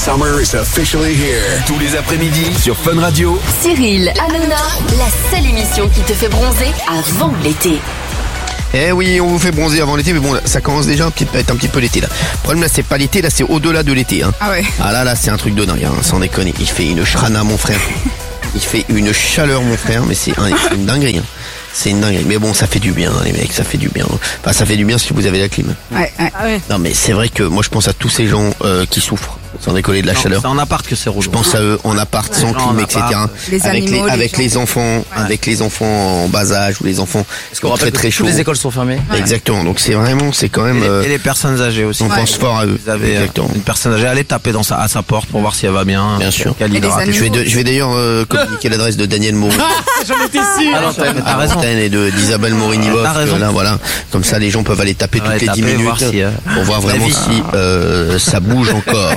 Summer is officially here. Tous les après-midi sur Fun Radio. Cyril, Hanouna, la seule émission qui te fait bronzer avant l'été. Eh oui, on vous fait bronzer avant l'été, mais bon, ça commence déjà à être un petit peu l'été là. Le problème là, c'est pas l'été, là, c'est au-delà de l'été. Hein. Ah ouais. Ah là, c'est un truc de dingue, hein, sans déconner. Il fait une chrana, mon frère. Il fait une chaleur, mon frère, mais c'est une dinguerie. Hein. C'est une dinguerie. Mais bon, ça fait du bien, les mecs, ça fait du bien. Enfin, ça fait du bien si vous avez la clim. Ouais. Ah ouais. Non, mais c'est vrai que moi, je pense à tous ces gens qui souffrent, sans décoller de la chaleur. C'est en appart que c'est relou. Je pense à eux, en appart, sans clim, etc. Les animaux, avec les enfants, avec les enfants en bas âge ou les enfants qui sont très très chauds. Toutes les écoles sont fermées. Ouais. Exactement. Donc c'est quand même. Et les personnes âgées aussi. On pense fort à eux. Vous avez une personne âgée, allez taper à sa porte pour voir si elle va bien. Bien sûr. Je vais d'ailleurs communiquer l'adresse de Daniel Morini. J'en étais sûr. T'as raison. Et d'Isabelle Morini-Boff. Là, voilà. Comme ça, les gens peuvent aller taper toutes les 10 minutes pour voir vraiment si ça bouge encore.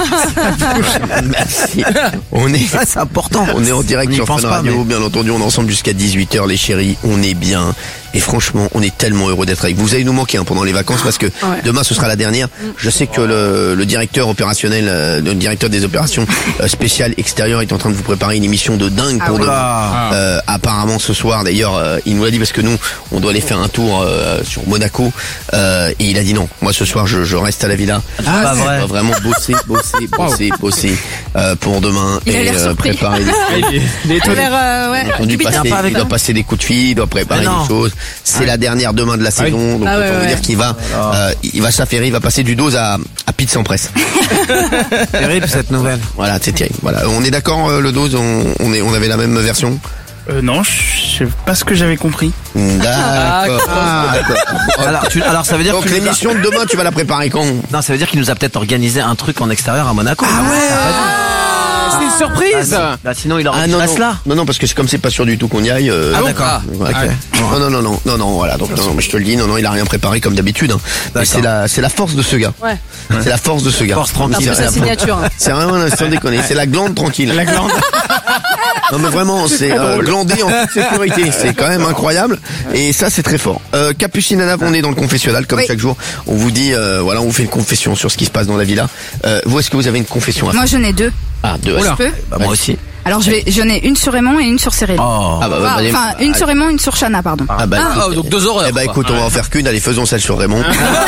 Merci. C'est important. On est en direct sur Fun Radio, bien entendu, on est ensemble jusqu'à 18h les chéris, on est bien. Et franchement, on est tellement heureux d'être avec vous. Vous allez nous manquer pendant les vacances parce que demain ce sera la dernière. Je sais que le directeur opérationnel, le directeur des opérations spéciales extérieures est en train de vous préparer une émission de dingue pour demain. Apparemment ce soir, d'ailleurs, il nous l'a dit parce que nous, on doit aller faire un tour sur Monaco. Et il a dit non. Moi ce soir, je reste à la villa. C'est pas vrai. On va vraiment bosser pour demain et préparer. Il doit passer des coups de fil, il doit préparer des choses. C'est la dernière demain de la saison, donc autant vous dire qu'il va s'affairer, il va passer du dose à pizza en presse. Terrible cette nouvelle. Voilà, c'est terrible. Voilà, on est d'accord, le dose, on avait la même version. Non, je sais pas ce que j'avais compris. D'accord. Alors ça veut dire donc que l'émission de demain, tu vas la préparer quand? Non, ça veut dire qu'il nous a peut-être organisé un truc en extérieur à Monaco. Ah ouais. C'est une surprise. Sinon il aurait reste là. Non, parce que comme c'est pas sûr du tout qu'on y aille. D'accord. Non, voilà. Donc non, mais je te le dis, non, il a rien préparé comme d'habitude. Hein. C'est la force de ce gars. Ouais. C'est la force de ce gars. Force tranquille. C'est sa signature. C'est vraiment, sans déconner, c'est la glande tranquille. La glande. Non mais vraiment, c'est glandé en toute sécurité, c'est quand même incroyable. Et ça c'est très fort. Capucine Nana, on est dans le confessionnal comme chaque jour. On vous dit, on vous fait une confession sur ce qui se passe dans la villa. Vous, est-ce que vous avez une confession à faire? Moi j'en ai deux. Ah, deux. Je peux? Moi aussi. Alors j'en ai une sur Raymond et une sur Cyril. Enfin, une sur Raymond, une sur Chana, pardon. Donc 2 horreurs. Écoute, on va en faire qu'une. Allez, faisons celle sur Raymond.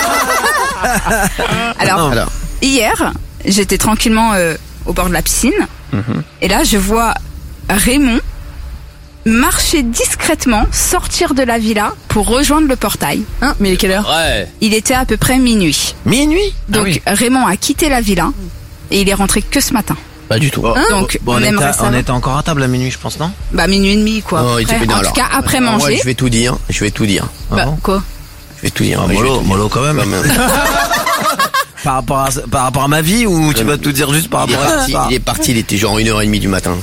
Alors, hier, j'étais tranquillement au bord de la piscine. Et là, je vois Raymond marcher discrètement, sortir de la villa pour rejoindre le portail. Mais il est quelle heure? Il était à peu près minuit. Minuit? Donc Raymond a quitté la villa et il est rentré que ce matin. Pas du tout. Donc on était encore à table à minuit, je pense, non? Minuit et demi, quoi. En tout cas, après manger. Ouais, je vais tout dire. Quoi? Je vais tout dire. Mollo quand même. Par rapport à ma vie ou tu vas tout dire juste par rapport à ça? Il est parti, il était genre 1h30 du matin.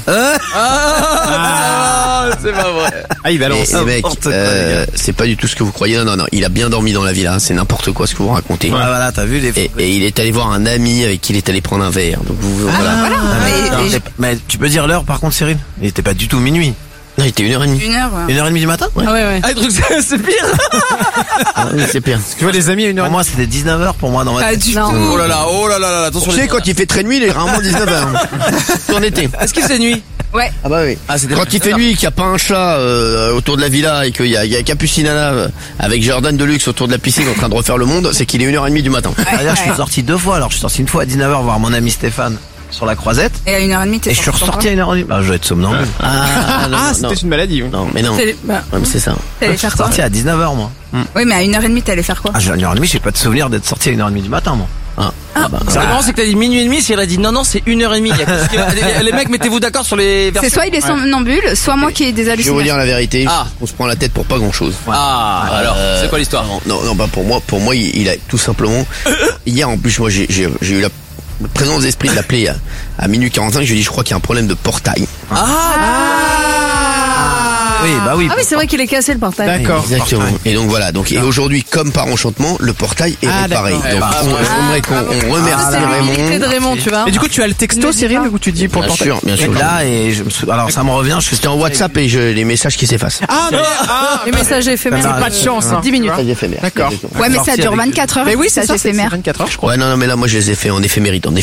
C'est pas vrai. Il balance. Mec, c'est pas du tout ce que vous croyez. Non, il a bien dormi dans la villa. C'est n'importe quoi ce que vous racontez. Voilà, t'as vu les. Et il est allé voir un ami avec qui il est allé prendre un verre. Donc voilà. Mais tu peux dire l'heure par contre, Cyril? Il était pas du tout minuit. Non, il était 1h30. 1h30 du matin? Ouais. Ah, truc, c'est pire. C'est pire. Tu vois les amis à 1h30. Pour moi, c'était 19h pour moi dans ma tête. Oh là là, attention. Tu sais, quand il fait très nuit, il est rarement 19h. En été. Est-ce qu'il fait nuit? Ouais. Ah bah oui. Quand il fait nuit, qu'il n'y a pas un chat autour de la villa et qu'il y a Capucine Nana avec Jordan Deluxe autour de la piscine en train de refaire le monde, c'est qu'il est 1h30 du matin. Je suis sorti 2 fois. Alors, je suis sorti une fois à 19h voir mon ami Stéphane sur la Croisette. Et à 1h30, t'es sorti. Et je suis ressorti à 1h30. Je vais être somnambule. C'était une maladie. Non, mais non. Ouais, mais c'est ça. T'allais faire quoi? Sorti à 19h, moi. Oui, mais à 1h30, t'allais faire quoi? À 1h30, j'ai pas de souvenir d'être sorti à 1h30 du matin, moi. C'est marrant, c'est que t'as dit minuit et demi, si elle a dit non, c'est 1h30. Les mecs, mettez-vous d'accord sur les versions. C'est soit il est somnambule, soit moi qui ai des hallucinations. Je vais vous dire la vérité, on se prend la tête pour pas grand chose. Alors, c'est quoi l'histoire? Non, pour moi, il a tout simplement. Hier, en plus, moi, j'ai eu la présence d'esprit de l'appeler à minuit 45. Je lui ai dit, je crois qu'il y a un problème de portail. oui. Ah oui, c'est vrai qu'il est cassé le portail. D'accord. Exactement. Et donc voilà. Donc et aujourd'hui, comme par enchantement, le portail est réparé. d'accord. Donc on aimerait qu'on remercie C'est l'humilité Raymond. de Raymond, tu vois. Et du coup, tu as le texto, Cyril, où tu dis pour le Bien portail. sûr, bien sûr. Là, et alors ça me revient, C'était en WhatsApp et les messages qui s'effacent. Les messages éphémères. C'est pas de chance, hein. 10 minutes. Ça y est, éphémère. D'accord. Exactement. Ouais, mais ça sorti dure avec- 24 heures. Mais oui, c'est ça, c'est éphémère. 24 heures, je crois. Ouais, non, mais là, moi, je les ai fait en éphémérite, en effet.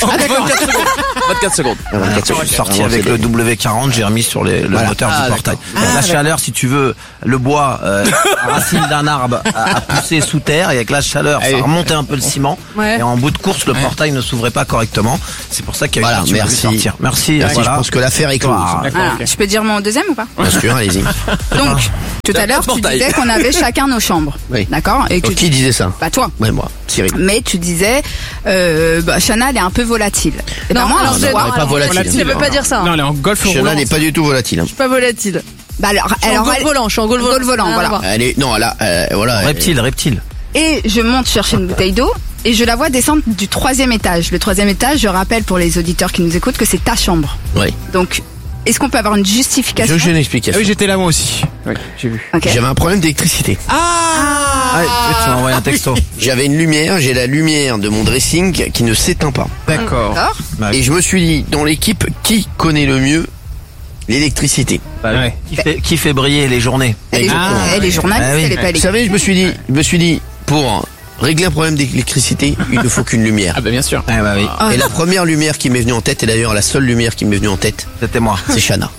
24 secondes. 24 Je suis sorti avec le W40, j'ai remis sur le moteur du portail. La chaleur, si tu veux, le bois, la racine d'un arbre a poussé sous terre, et avec la chaleur, ça remontait un peu le ciment. Ouais. Et en bout de course, le portail ne s'ouvrait pas correctement. C'est pour ça qu'il y a eu Voilà, tu m'as vu merci. sortir. Merci. Merci, Voilà. je pense que l'affaire est close. Voilà. Voilà. ok. Je peux dire mon deuxième ou pas? Bien sûr, allez-y. Donc, tout à l'heure, tu portail. disais qu'on avait chacun nos chambres. Oui. D'accord? Et que Donc, qui disait ça? bah, toi. Ouais, moi, Cyril. Mais tu disais, Shana, elle est un peu volatile. Et ben Non, moi, alors, un je- soir- Elle est pas volatile. Ça veut pas dire ça. Non, elle est en golf Shana roulant. n'est pas du tout volatile. hein. Pas volatile. bah alors, Je suis en goal volant, je suis en goal volant. goal volant, Rien à voilà. voir. Elle est, non, elle a, voilà. Reptile. Et je monte chercher une bouteille d'eau et je la vois descendre du 3e étage. Le 3e étage, je rappelle pour les auditeurs qui nous écoutent que c'est ta chambre. Oui. Donc, est-ce qu'on peut avoir une justification? J'ai une Ah explication. oui, j'étais là moi aussi. Oui, j'ai vu. Ok. J'avais un problème d'électricité. Ah, tu m'as envoyé un texto. J'avais une lumière, j'ai la lumière de mon dressing qui ne s'éteint pas. D'accord. D'accord. Et je me suis dit, dans l'équipe, qui connaît le mieux l'électricité? Ouais. Qui fait briller les journées? Elle est, Exactement. elle est journaliste, Ah oui. elle est pas Vous électrique. savez, je me suis dit, pour régler un problème d'électricité, il ne faut qu'une lumière. Ah bah bien sûr. Ah bah oui, Et la première lumière qui m'est venue en tête, et d'ailleurs la seule lumière qui m'est venue en tête, c'était moi. c'est Shana.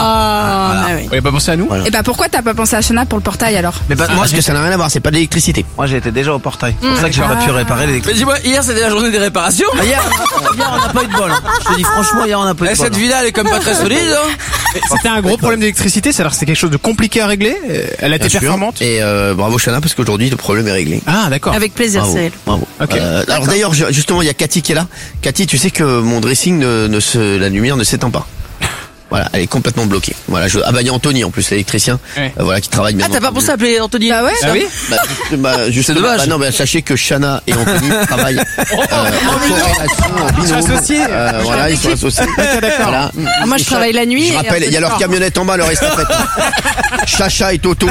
Ah oui. On avait pas pensé à nous. Voilà. Et bah pourquoi t'as pas pensé à Shana pour le portail alors? Mais bah, Parce que ça n'a rien à voir, c'est pas de l'électricité. moi j'ai été déjà au portail. C'est pour ça que j'ai pas pu réparer Mais l'électricité. dis-moi, hier c'était la journée des réparations. Hier, on n'a pas eu de bol. Je te dis franchement, hier on n'a pas eu Eh, de bol. cette villa elle est comme pas très solide. Hein. C'était un gros problème d'électricité, c'est-à-dire que c'était quelque chose de compliqué à régler. Elle a été Bien sûr. performante. Et bravo Shana, parce qu'aujourd'hui le problème est réglé. Ah d'accord. Avec plaisir, Bravo. Cyril. Bravo. Ok. Alors d'ailleurs, justement, il y a Cathy qui est là. Cathy, tu sais que mon dressing la lumière ne s'éteint pas. Voilà, elle est complètement bloquée. Voilà, bah il y a Anthony en plus, l'électricien, Ouais. voilà, qui travaille bien. Ah t'as pas entendu. pensé à appeler Anthony? Bah ouais. Ah oui. Justement, dommage. bah non, mais sachez que Shana et Anthony travaillent en corrélation, en binôme. Ils sont associés. Voilà, ils sont associés. Voilà. Ah, moi, je travaille la nuit. Je et rappelle, après, il y a je leur sors. camionnette en bas, leur estafette. Chacha et Toto,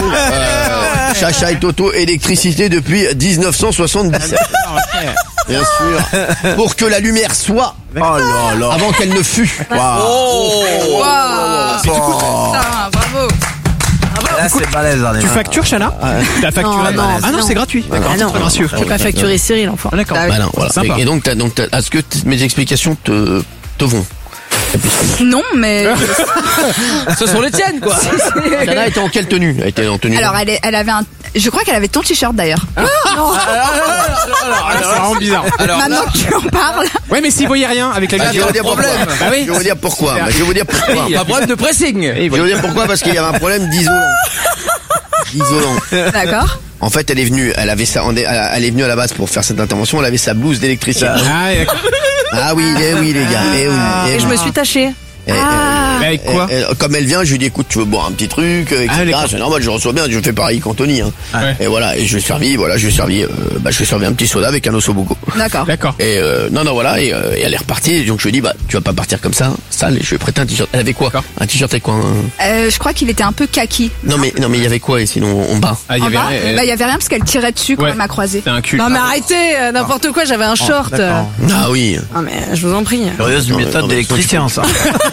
électricité depuis 1977. Bien sûr. Pour que la lumière soit, Oh là là. avant qu'elle ne fût. Oh. Putain, bravo. Là c'est balèze. Hein, les Tu mains. factures Shana? T'as facturé? Non, Ah non, non. c'est gratuit. D'accord. Ah non, C'est gracieux. je vais pas facturer Cyril, enfin. Ah, d'accord. Bah non, voilà. Sympa. Et donc, est-ce que mes explications te vont? Non, mais Ce sont les tiennes quoi. Shana était en quelle tenue? Elle était en tenue. alors elle avait je crois qu'elle avait ton t-shirt d'ailleurs. Ah, c'est vraiment bizarre. Alors Maintenant que tu en parles. Ouais, mais s'il voyait rien avec la Bah, je vais lumière. vous dire pourquoi. Bah oui. Je vais vous dire pourquoi. Bah, je vais vous dire pourquoi. il y a un problème de pressing. Je vais vous dire pourquoi, parce qu'il y avait un problème d'isolant. D'accord. En fait, elle est venue à la base pour faire cette intervention, elle avait sa blouse d'électricien. Ah, ouais, d'accord. Ah oui, les gars, Et je me suis tachée. Mais avec quoi? Comme elle vient, je lui dis écoute, tu veux boire un petit truc, etc. d'accord. C'est normal, je reçois bien, je fais pareil qu'Anthony. Hein. Ouais. Et voilà, et je lui ai servi un petit soda avec un ossobuco. D'accord. D'accord. Et non, voilà, et elle est repartie. Donc je lui ai dit bah tu vas pas partir comme ça, sale. Et je lui ai prêté un t-shirt. Elle avait quoi? Un t-shirt avec quoi? Je crois qu'il était un peu kaki. Non mais il y avait quoi? Et sinon en bas. Ah, il y En avait bas, rien. bah, il y avait rien parce qu'elle tirait dessus quand Ouais. elle m'a croisé. C'est un cul. Non mais arrêtez, n'importe quoi, j'avais un short. D'accord. Ah oui. Ah mais je vous en prie. Curieuse Non, méthode non, d'électricien ça.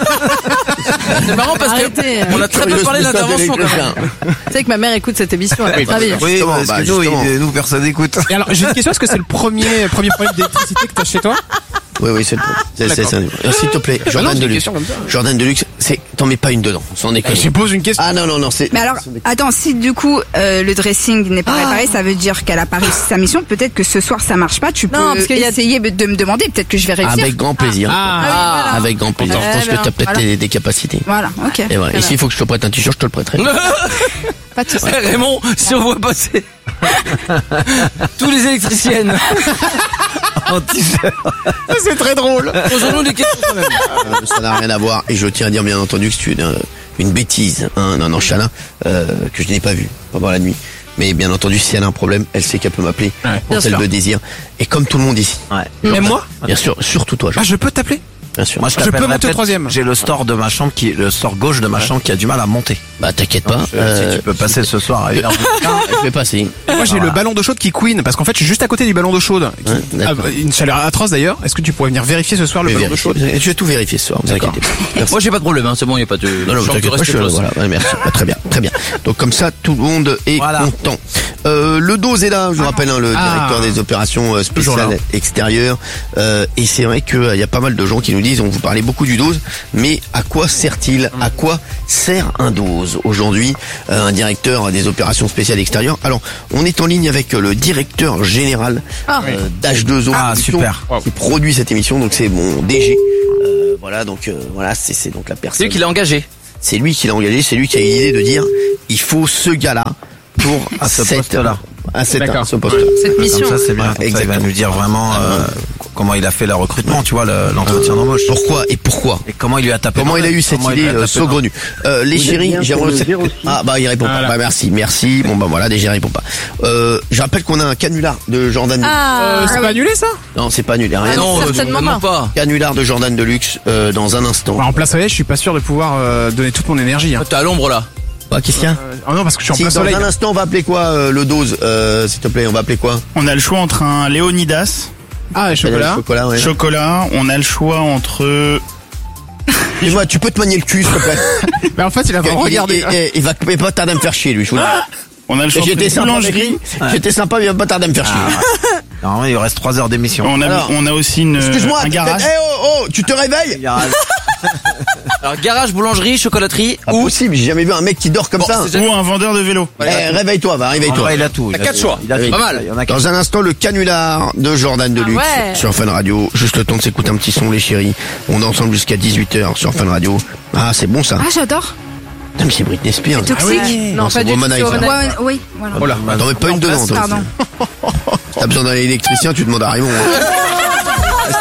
C'est marrant parce Arrêtez. que on a très peu parlé d'intervention quand même. Tu sais que ma mère écoute cette émission, elle va très bien. Oui, Justement, parce bah, que nous, justement. nous personne n'écoute. Et alors, j'ai une question, est-ce que c'est le premier problème d'électricité que t'as chez toi? Oui, c'est le point. C'est ça. S'il te plaît, Jordan c'est une Deluxe. question comme ça. Jordan Deluxe, t'en mets pas une dedans. Sans déconner. Je pose une question. Ah non, c'est. Mais alors, attends, si du coup le dressing n'est pas réparé, ça veut dire qu'elle a pas réussi sa mission. Peut-être que ce soir ça marche pas. Tu peux Non, parce qu'il y a- essayer de me demander. Peut-être que je vais réussir. Avec grand plaisir. Ah. Avec grand plaisir. Je pense que t'as peut-être Voilà. des capacités. Voilà, ok. Et voilà. Et s'il faut que je te prête un t-shirt, je te le prêterai. Pas de soucis. Raymond, si on voit passer tous les électriciennes, C'est très drôle. posons-nous des questions quand même. Ça n'a rien à voir. Et je tiens à dire bien entendu que c'est une bêtise. Hein, non, Chana, que je n'ai pas vu pendant la nuit. Mais bien entendu, si elle a un problème, elle sait qu'elle peut m'appeler Ouais, quand bien elle sûr. le désire. Et comme tout le monde ici. Ouais. Même moi? Bien sûr, surtout toi, Jean. Ah, je peux t'appeler? Bien sûr. Moi, je peux t'appellerai monter au peut-être, troisième. J'ai le store de ma chambre le store gauche de ma chambre qui a du mal à monter. Bah t'inquiète pas. Si tu peux passer ce soir à 1h. Je vais passer. Moi j'ai le ballon d'eau chaude qui queen parce qu'en fait je suis juste à côté du ballon d'eau chaude. d'accord. Une chaleur atroce d'ailleurs. Est-ce que tu pourrais venir vérifier ce soir le ballon d'eau chaude? Je vais tout vérifier ce soir, vous inquiétez pas. Moi j'ai pas de problème, hein, c'est bon, il y a pas de. Non, je t'inquiète pas, je suis là, voilà. Ouais, merci. Bah, très bien, très bien. Donc comme ça, tout le monde est content. Le dose est là, je vous rappelle, hein, le directeur des opérations spéciales extérieures. Et c'est vrai qu'il y a pas mal de gens qui nous disent, on vous parlait beaucoup du dose, mais à quoi sert-il? À quoi sert un dose aujourd'hui? Un directeur des opérations spéciales extérieures. Alors, on est en ligne avec le directeur général d'H2O, super, qui produit cette émission. Donc c'est mon DG. Voilà, donc voilà, c'est donc la personne. C'est lui qui l'a engagé. C'est lui qui l'a engagé, c'est lui qui a eu l'idée de dire il faut ce gars-là pour à ce poste-là. À ce poste-là. Cette mission. Comme ça, c'est bien. Ouais, Comme ça, il va nous dire vraiment comment il a fait le recrutement, tu vois, l'entretien d'embauche. Pourquoi et pourquoi et comment il lui a tapé. Comment il a eu cette idée saugrenue. Les chéris, j'ai ah bah il répond pas. Bah merci. Bon bah voilà, déjà il répond pas. Je rappelle qu'on a un canular de Jordan. C'est pas annulé ça? Non, c'est pas annulé. Rien. Non, certainement pas. Canular de Jordan Deluxe dans un instant. En place soleil, je suis pas sûr de pouvoir donner toute mon énergie. Hein. T'es à l'ombre là. Qu'est-ce qu'il y a? Oh non, parce que je suis en Si, plein soleil. dans un instant, on va appeler quoi le dose, s'il te plaît, on va appeler quoi? On a le choix entre un Léonidas, Ah, et chocolat. Ouais. chocolat, on a le choix entre... Dis-moi, tu peux te manier le cul, s'il te plaît. Mais en fait, il a vraiment regardé. Il va pas tarder à me faire chier, lui, je vous le dis. On a le choix entre J'étais sympa, boulangerie. J'étais sympa, mais il va pas tarder à me faire chier. Non, il reste 3 heures d'émission. On a aussi Excuse-moi, un garage. Tu te réveilles? Alors garage, boulangerie, chocolaterie ou Impossible, j'ai jamais vu un mec qui dort comme ça. Ou un vendeur de vélo. Réveille-toi, réveille-toi. Il a tout. T'as 4 choix. Il a tout. Pas mal. Il y en a Dans un instant, le canular de Jordan Deluxe ouais. sur Fun Radio. Juste le temps de s'écouter un petit son, les chéris. On est ensemble jusqu'à 18h sur Fun Radio. Ah, c'est bon ça. Ah, j'adore. Putain, mais c'est Britney Spears. Toxique. Non, c'est Womanizer. Ouais, oui, voilà. Oh là, t'en mets pas une dedans, toi. Pardon. T'as besoin d'un électricien, tu demandes à Raymond.